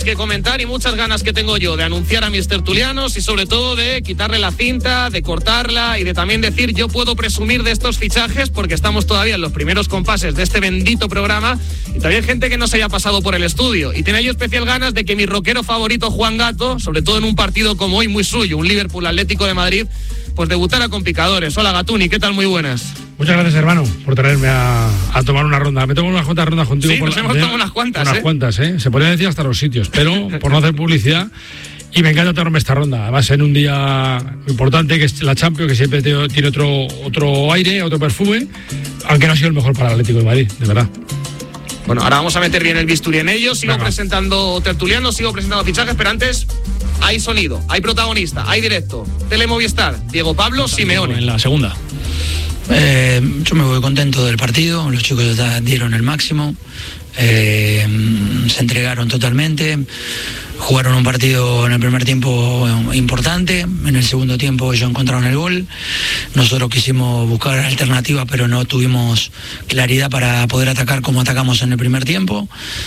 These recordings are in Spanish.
que comentar y muchas ganas que tengo yo de anunciar a mis tertulianos y sobre todo de quitarle la cinta, de cortarla y de también decir yo puedo presumir de estos fichajes porque estamos todavía en los primeros compases de este bendito programa y todavía hay gente que no se haya pasado por el estudio y tiene yo especial ganas de que mi rockero favorito Juan Gato, sobre todo en un partido como hoy muy suyo, un Liverpool Atlético de Madrid, pues debutara con picadores. Hola Gatuni, ¿qué tal? Muy buenas. Muchas gracias, hermano, por traerme a tomar una ronda. Me tomo unas cuantas rondas contigo. Sí, nos hemos tomado unas cuantas. Unas cuantas, ¿eh? Se podría decir hasta los sitios, pero por no hacer publicidad. Y me encanta tomarme esta ronda. Además, en un día importante, que es la Champions, que siempre tiene otro aire, otro perfume, aunque no ha sido el mejor para el Atlético de Madrid, de verdad. Bueno, ahora vamos a meter bien el bisturí en ello. Sigo presentando tertulianos, sigo presentando fichajes, pero antes hay sonido, hay protagonista, hay directo. Telemovistar, Diego Pablo Simeone. En la segunda. Yo me voy contento del partido, los chicos dieron el máximo, se entregaron totalmente, jugaron un partido en el primer tiempo importante, en el segundo tiempo ellos encontraron el gol, nosotros quisimos buscar alternativas pero no tuvimos claridad para poder atacar como atacamos en el primer tiempo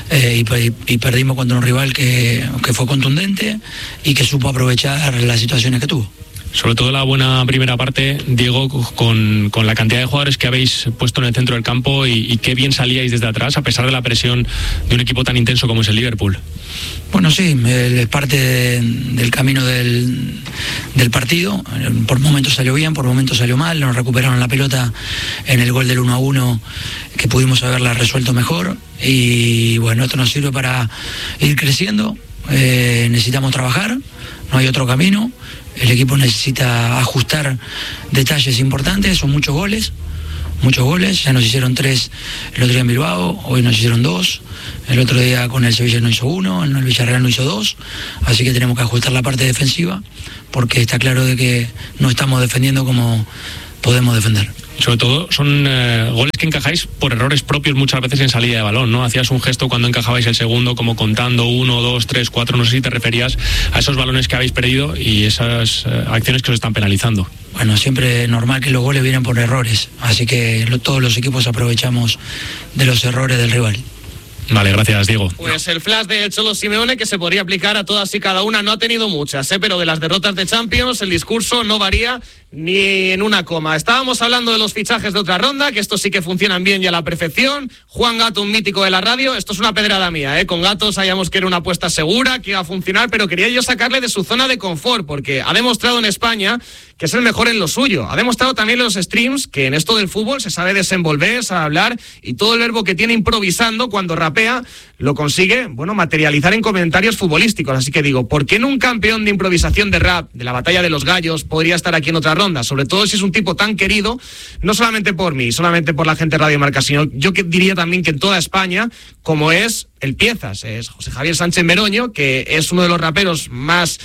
y perdimos contra un rival que fue contundente y que supo aprovechar las situaciones que tuvo. Sobre todo la buena primera parte, Diego, con la cantidad de jugadores que habéis puesto en el centro del campo y qué bien salíais desde atrás a pesar de la presión de un equipo tan intenso como es el Liverpool. Bueno, sí, es parte del camino del partido. Por momentos salió bien, por momentos salió mal. Nos recuperaron la pelota en el gol del 1-1 que pudimos haberla resuelto mejor. Y bueno, esto nos sirve para ir creciendo. Necesitamos trabajar, no hay otro camino. El equipo necesita ajustar detalles importantes, son muchos goles, ya nos hicieron 3 el otro día en Bilbao, hoy nos hicieron 2, el otro día con el Sevilla no hizo 1, el Villarreal no hizo 2, así que tenemos que ajustar la parte defensiva, porque está claro de que no estamos defendiendo como podemos defender. Sobre todo son goles que encajáis por errores propios muchas veces en salida de balón, ¿no? Hacías un gesto cuando encajabais el segundo como contando 1, 2, 3, 4, no sé si te referías a esos balones que habéis perdido y esas acciones que os están penalizando. Bueno, siempre es normal que los goles vienen por errores, así que todos los equipos aprovechamos de los errores del rival. Vale, gracias, Diego. Pues el flash de Cholo Simeone que se podría aplicar a todas y cada una, no ha tenido muchas, pero de las derrotas de Champions el discurso no varía ni en una coma. Estábamos hablando de los fichajes de otra ronda, que estos sí que funcionan bien y a la perfección. Juan Gato, un mítico de la radio, esto es una pedrada mía, Con Gato sabíamos que era una apuesta segura, que iba a funcionar, pero quería yo sacarle de su zona de confort, porque ha demostrado en España que es el mejor en lo suyo. Ha demostrado también en los streams que en esto del fútbol se sabe desenvolver, sabe hablar, y todo el verbo que tiene improvisando cuando rapea lo consigue, materializar en comentarios futbolísticos. Así que digo, ¿por qué en un campeón de improvisación de rap, de la batalla de los gallos, podría estar aquí en otra ronda? Sobre todo si es un tipo tan querido, no solamente por mí, solamente por la gente de Radio Marca, sino yo que diría también que en toda España, como es el Piezas, es José Javier Sánchez Meroño, que es uno de los raperos más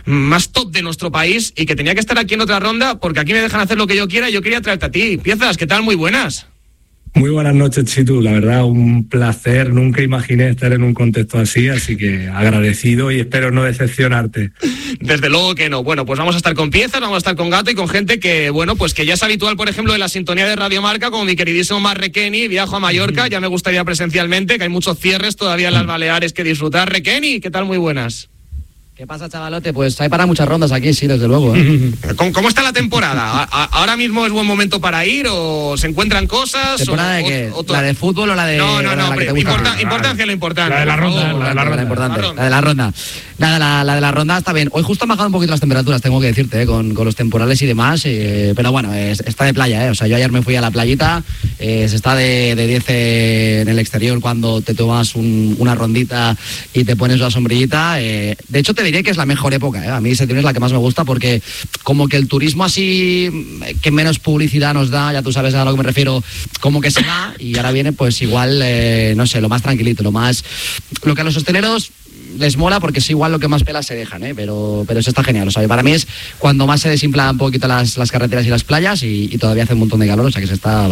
top de nuestro país y que tenía que estar aquí en otra ronda porque aquí me dejan hacer lo que yo quiera y yo quería traerte a ti. Piezas, ¿qué tal? Muy buenas. Muy buenas noches, Chitu. La verdad, un placer. Nunca imaginé estar en un contexto así que agradecido y espero no decepcionarte. Desde luego que no. Bueno, pues vamos a estar con Piezas, vamos a estar con Gato y con gente que, pues que ya es habitual, por ejemplo, de la sintonía de Radio Marca, como mi queridísimo Mar Requeni. Viajo a Mallorca, ya me gustaría presencialmente, que hay muchos cierres todavía en las Baleares que disfrutar. Requeni, ¿qué tal? Muy buenas. ¿Qué pasa, chavalote? Pues hay para muchas rondas aquí, sí, desde luego. ¿Cómo está la temporada? ¿Ahora mismo es buen momento para ir o se encuentran cosas? ¿Temporada de qué? ¿La de fútbol o la de...? No, importancia lo importante. La de la ronda, La de la ronda. Nada, la de la ronda está bien. Hoy justo han bajado un poquito las temperaturas, tengo que decirte, con los temporales y demás, pero bueno, está de playa, O sea, yo ayer me fui a la playita, se está de 10 en el exterior cuando te tomas una rondita y te pones la sombrillita. De hecho, te diré que es la mejor época, A mí septiembre es la que más me gusta porque como que el turismo así que menos publicidad nos da, ya tú sabes a lo que me refiero, como que se va y ahora viene pues igual, no sé, lo más tranquilito, lo que a los hosteleros les mola porque es igual lo que más pelas se dejan, pero eso está genial. O sea, para mí es cuando más se desinflan un poquito las carreteras y las playas y todavía hace un montón de calor, o sea que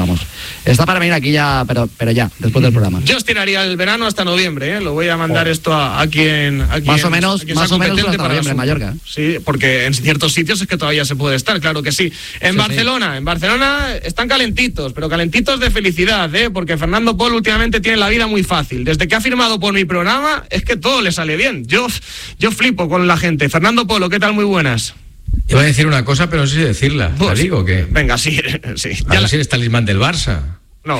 está para venir aquí ya, pero ya, después del programa. Yo estiraría el verano hasta noviembre, lo voy a mandar esto a quien más o menos hasta noviembre en Mallorca. Sí, porque en ciertos sitios es que todavía se puede estar, claro que sí. En Barcelona están calentitos, pero calentitos de felicidad, porque Fernando Pol últimamente tiene la vida muy fácil. Desde que ha firmado por mi programa es que todo le sale sale bien. Yo flipo con la gente. Fernando Polo, ¿qué tal? Muy buenas. Iba a decir una cosa, pero no sé si decirla. ¿La digo o qué? Venga, sí. A ver si eres talismán del Barça. No.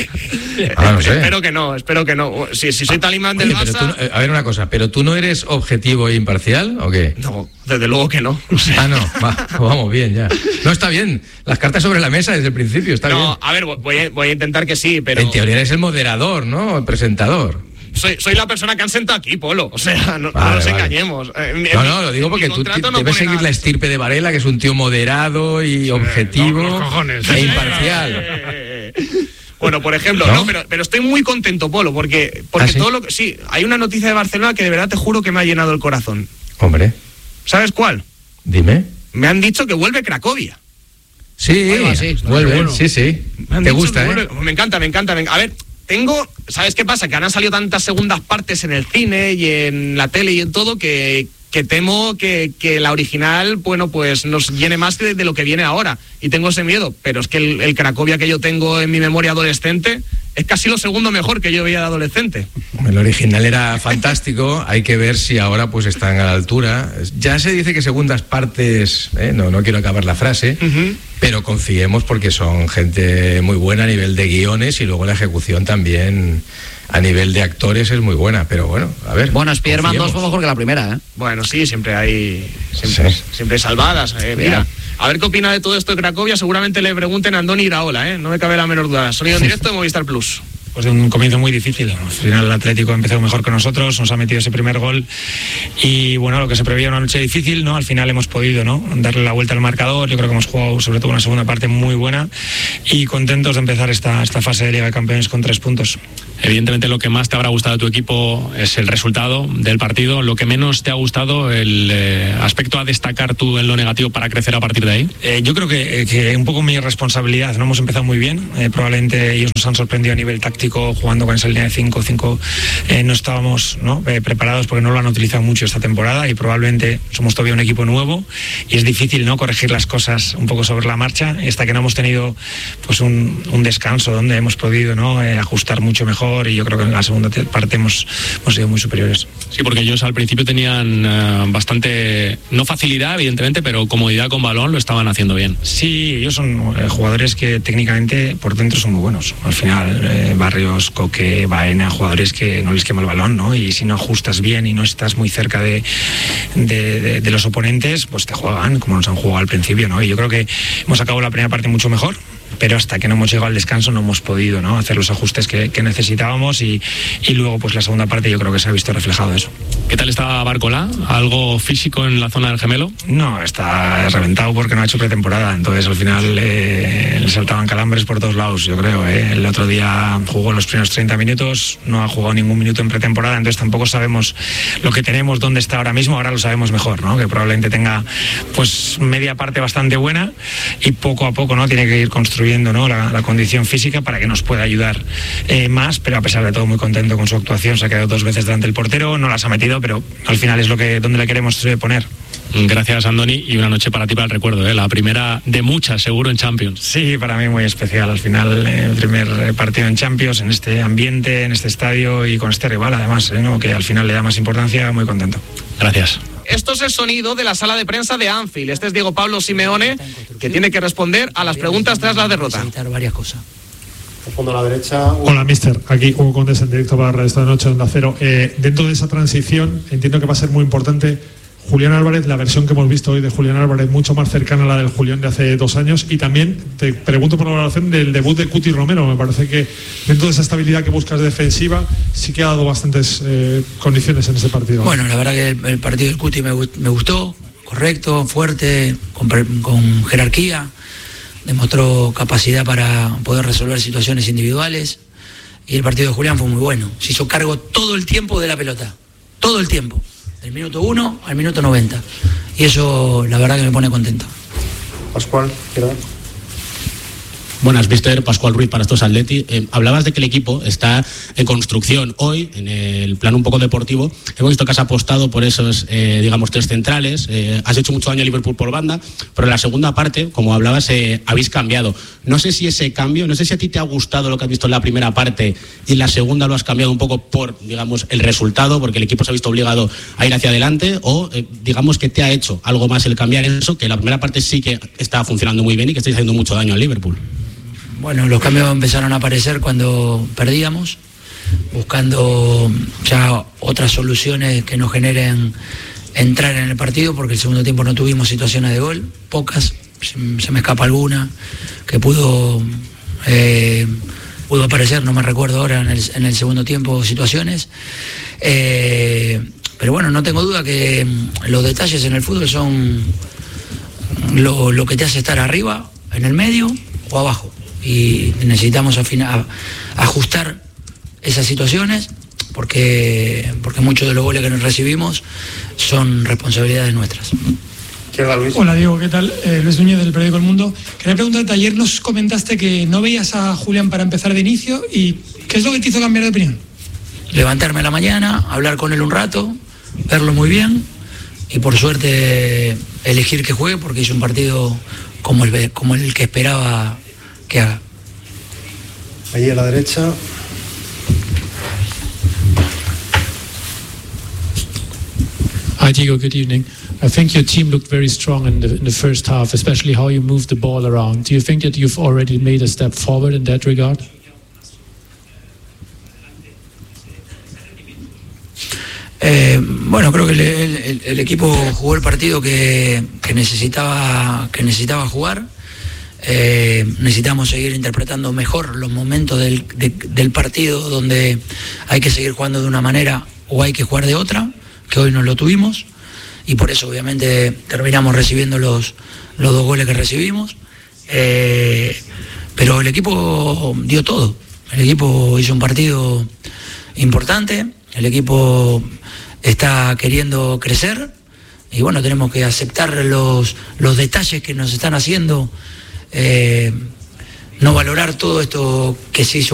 No sé. Espero que no. Si soy talismán del Barça... Pero tú, a ver, una cosa, ¿pero tú no eres objetivo e imparcial o qué? No, desde luego que no. No, vamos bien ya. No, está bien. Las cartas sobre la mesa desde el principio, está bien. No, a ver, voy a intentar que sí, pero... En teoría eres el moderador, ¿no? El presentador. Soy la persona que han sentado aquí, Polo. O sea, no nos engañemos. No, lo digo porque tú debes seguir la estirpe de Varela, que es un tío moderado y objetivo e imparcial. Bueno, por ejemplo, ¿no? Pero estoy muy contento, Polo, porque ¿Sí? todo lo que... Sí, hay una noticia de Barcelona que de verdad te juro que me ha llenado el corazón. Hombre. ¿Sabes cuál? Dime. Me han dicho que vuelve Cracovia. Sí, vuelve, bueno. Sí. Te gusta, ¿eh? Me encanta. A ver, ¿sabes qué pasa? Que han salido tantas segundas partes en el cine y en la tele y en todo que temo que la original, bueno, pues nos llene más de lo que viene ahora. Y tengo ese miedo, pero es que el Cracovia que yo tengo en mi memoria adolescente es casi lo segundo mejor que yo veía de adolescente. El original era fantástico, hay que ver si ahora pues están a la altura. Ya se dice que segundas partes, no quiero acabar la frase, pero confiemos porque son gente muy buena a nivel de guiones y luego la ejecución también a nivel de actores es muy buena, pero bueno, a ver. Bueno, Spider-Man 2 fue mejor que la primera, ¿eh? Bueno, sí, siempre hay salvadas, mira. A ver qué opina de todo esto de Cracovia, seguramente le pregunten a Andoni Iraola, no me cabe la menor duda. Sonido en directo de Movistar Plus. Pues de un comienzo muy difícil. Al final el Atlético ha empezado mejor que nosotros, nos ha metido ese primer gol y bueno, lo que se preveía una noche difícil, ¿no? Al final hemos podido, ¿no?, darle la vuelta al marcador. Yo creo que hemos jugado sobre todo una segunda parte muy buena y contentos de empezar esta fase de Liga de Campeones con 3 puntos. Evidentemente lo que más te habrá gustado de tu equipo es el resultado del partido. Lo que menos te ha gustado, el aspecto a destacar tú en lo negativo para crecer a partir de ahí. Yo creo que un poco mi responsabilidad. No hemos empezado muy bien, probablemente ellos nos han sorprendido a nivel táctico jugando con esa línea de 5-5. No estábamos preparados porque no lo han utilizado mucho esta temporada y probablemente somos todavía un equipo nuevo y es difícil, ¿no?, corregir las cosas un poco sobre la marcha hasta que no hemos tenido pues un descanso donde hemos podido, ¿no?, ajustar mucho mejor, y yo creo que en la segunda parte hemos sido muy superiores. Sí, porque ellos al principio tenían bastante, no facilidad evidentemente, pero comodidad con balón, lo estaban haciendo bien. Sí, ellos son jugadores que técnicamente por dentro son muy buenos. Al final Barrios, Coque, Baena, jugadores que no les quema el balón, ¿no? Y si no ajustas bien y no estás muy cerca de los oponentes, pues te juegan como nos han jugado al principio, ¿no? Y yo creo que hemos acabado la primera parte mucho mejor, pero hasta que no hemos llegado al descanso no hemos podido, ¿no?, hacer los ajustes que necesitábamos y luego pues la segunda parte yo creo que se ha visto reflejado eso. ¿Qué tal está Barcola? ¿Algo físico en la zona del gemelo? No, está reventado porque no ha hecho pretemporada, entonces al final le saltaban calambres por todos lados, yo creo. El otro día jugó los primeros 30 minutos, no ha jugado ningún minuto en pretemporada, entonces tampoco sabemos lo que tenemos, dónde está ahora mismo. Ahora lo sabemos mejor, ¿no?, que probablemente tenga pues media parte bastante buena y poco a poco, ¿no?, tiene que ir construyendo, ¿no?, la condición física para que nos pueda ayudar más, pero a pesar de todo muy contento con su actuación. Se ha quedado 2 veces delante del portero, no las ha metido, pero al final es donde le queremos poner. Gracias, Andoni, y una noche para ti para el recuerdo, la primera de muchas seguro en Champions. Sí, para mí muy especial. Al final el primer partido en Champions, en este ambiente, en este estadio y con este rival además, ¿no?, que al final le da más importancia. Muy contento. Gracias. Esto es el sonido de la sala de prensa de Anfield. Este es Diego Pablo Simeone, que tiene que responder a las preguntas tras la derrota. Varias cosas. Fondo a la derecha. Hola, mister. Aquí Hugo Condés en directo para esta noche en Onda Cero. Dentro de esa transición, entiendo que va a ser muy importante Julián Álvarez, la versión que hemos visto hoy de Julián Álvarez, mucho más cercana a la del Julián de hace 2 años. Y también te pregunto por la valoración del debut de Cuti Romero. Me parece que dentro de esa estabilidad que buscas defensiva, sí que ha dado bastantes condiciones en ese partido. Bueno, la verdad que el partido del Cuti me gustó, correcto, fuerte, con jerarquía. Demostró capacidad para poder resolver situaciones individuales y el partido de Julián fue muy bueno. Se hizo cargo todo el tiempo de la pelota, todo el tiempo, del minuto 1 al minuto 90, y eso la verdad que me pone contento. Pascual, ¿qué tal? Buenas, Mr. Pascual Ruiz para estos Atleti. Hablabas de que el equipo está en construcción. Hoy, en el plano un poco deportivo, hemos visto que has apostado por esos, digamos, 3 centrales. Has hecho mucho daño a Liverpool por banda, pero en la segunda parte, como hablabas, habéis cambiado. No sé si ese cambio, no sé si a ti te ha gustado lo que has visto en la primera parte y en la segunda lo has cambiado un poco por, digamos, el resultado, porque el equipo se ha visto obligado a ir hacia adelante, o digamos que te ha hecho algo más el cambiar eso, que la primera parte sí que estaba funcionando muy bien y que estáis haciendo mucho daño al Liverpool. Bueno, los cambios empezaron a aparecer cuando perdíamos, buscando ya otras soluciones que nos generen entrar en el partido, porque el segundo tiempo no tuvimos situaciones de gol, pocas, se me escapa alguna, que pudo aparecer, no me recuerdo ahora en el segundo tiempo situaciones, pero bueno, no tengo duda que los detalles en el fútbol son lo que te hace estar arriba, en el medio o abajo. Y necesitamos ajustar esas situaciones porque muchos de los goles que nos recibimos son responsabilidades nuestras. Hola Diego, ¿qué tal? Luis Núñez del periódico El Mundo. Quería preguntarte, ayer nos comentaste que no veías a Julián para empezar de inicio, y ¿qué es lo que te hizo cambiar de opinión? Levantarme a la mañana, hablar con él un rato, verlo muy bien y por suerte elegir que juegue, porque hizo un partido como el que esperaba que haga. Allí a la derecha. Hi Diego, good evening. I think your team looked very strong in the first half, especially how you moved the ball around. Do you think that you've already made a step forward in that regard? Bueno, creo que el equipo jugó el partido que necesitaba jugar. Necesitamos seguir interpretando mejor los momentos del partido donde hay que seguir jugando de una manera o hay que jugar de otra, que hoy no lo tuvimos, y por eso obviamente terminamos recibiendo los 2 goles que recibimos, pero el equipo dio todo, el equipo hizo un partido importante, el equipo está queriendo crecer y bueno, tenemos que aceptar los detalles que nos están haciendo, no valorar todo esto que se hizo